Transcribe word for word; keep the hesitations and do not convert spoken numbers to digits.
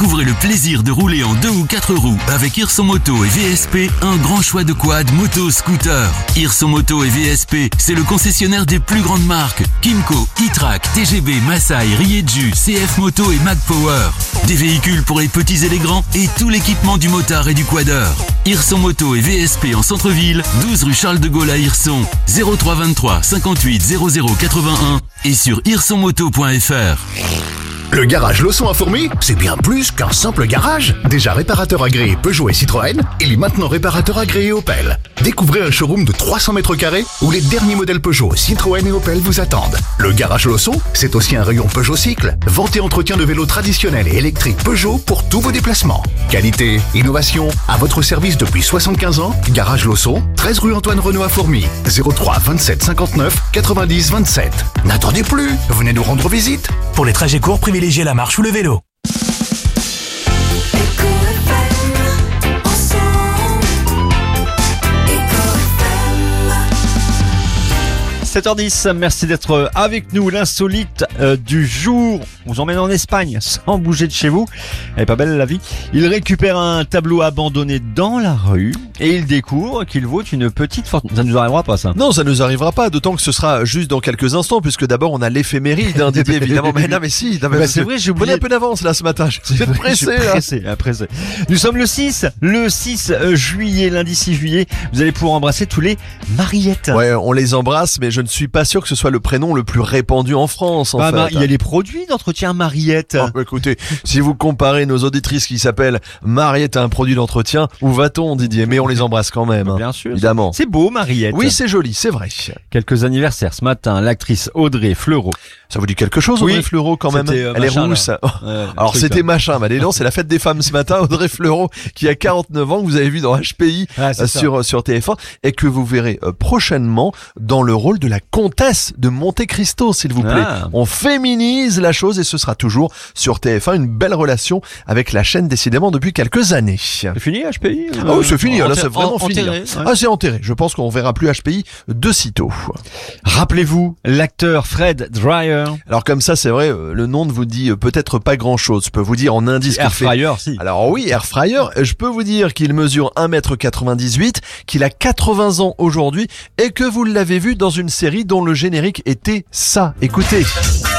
Découvrez le plaisir de rouler en deux ou quatre roues avec Hirson Moto et V S P, un grand choix de quad, moto, scooter. Hirson Moto et V S P, c'est le concessionnaire des plus grandes marques Kymco, E-Track, T G B, Masai, Rieju, C F Moto et Mag Power. Des véhicules pour les petits et les grands et tout l'équipement du motard et du quadeur. Hirson Moto et V S P en centre-ville, douze rue Charles de Gaulle à Hirson, zéro trois vingt-trois cinquante-huit zéro zéro quatre-vingt-un et sur hirson moto point f r. Le garage Losson à Fourmi, c'est bien plus qu'un simple garage. Déjà réparateur agréé Peugeot et Citroën, il est maintenant réparateur agréé Opel. Découvrez un showroom de trois cents mètres carrés où les derniers modèles Peugeot, Citroën et Opel vous attendent. Le garage Losson, c'est aussi un rayon Peugeot Cycle, vente et entretien de vélos traditionnels et électriques Peugeot pour tous vos déplacements. Qualité, innovation, à votre service depuis soixante-quinze ans. Garage Losson, treize rue Antoine Renaud à Fourmi, zéro trois vingt-sept cinquante-neuf quatre-vingt-dix vingt-sept. N'attendez plus, venez nous rendre visite. Pour les trajets courts, privilégiez la marche ou le vélo. sept heures dix, merci d'être avec nous. L'insolite euh, du jour, on vous emmène en Espagne sans bouger de chez vous. Elle est pas belle la vie. Il récupère un tableau abandonné dans la rue et il découvre qu'il vaut une petite fortune. Ça nous arrivera pas ça? Non, ça nous arrivera pas, d'autant que ce sera juste dans quelques instants, puisque d'abord on a l'éphéméride, hein, Didier, évidemment. Mais non, mais si, non, mais bah, c'est vrai, j'ai oublié. On a un peu d'avance là ce matin. Je suis pressé, là. pressé, là, pressé. Nous sommes le six, le six juillet, lundi six juillet. Vous allez pouvoir embrasser tous les Mariettes. Ouais, on les embrasse, mais je ne suis pas sûr que ce soit le prénom le plus répandu en France, en bah, fait. bah, il y a les produits d'entretien Mariette. Oh, bah, écoutez, si vous comparez nos auditrices qui s'appellent Mariette à un produit d'entretien, où va-t-on, Didier? Mais on les embrasse quand même. Hein, bien sûr. Évidemment. C'est beau, Mariette. Oui, c'est joli, c'est vrai. Quelques anniversaires ce matin. L'actrice Audrey Fleurot. Ça vous dit quelque chose, Audrey oui, Fleurot, quand même? Euh, Elle machin, est rousse. Ouais, alors, c'était là. machin. Bah, non, c'est la fête des femmes ce matin. Audrey Fleurot, qui a quarante-neuf ans, que vous avez vu dans H P I, ah, euh, sur, sur T F un, et que vous verrez euh, prochainement dans le rôle de la comtesse de Monte Cristo, s'il vous plaît. Ah. On féminise la chose et ce sera toujours sur T F un une belle relation avec la chaîne, décidément, depuis quelques années. C'est fini, H P I? Ah oui, c'est fini. Là, c'est vraiment en, fini. enterré, ouais. Ah, c'est enterré. Je pense qu'on verra plus H P I de sitôt. Rappelez-vous, l'acteur Fred Dryer. Alors, comme ça, c'est vrai, le nom ne vous dit peut-être pas grand-chose. Je peux vous dire en indice qu'il Air fait... fryer, si. Alors oui, Air fryer. Je peux vous dire qu'il mesure un mètre quatre-vingt-dix-huit, qu'il a quatre-vingts ans aujourd'hui et que vous l'avez vu dans une série dont le générique était ça. Écoutez.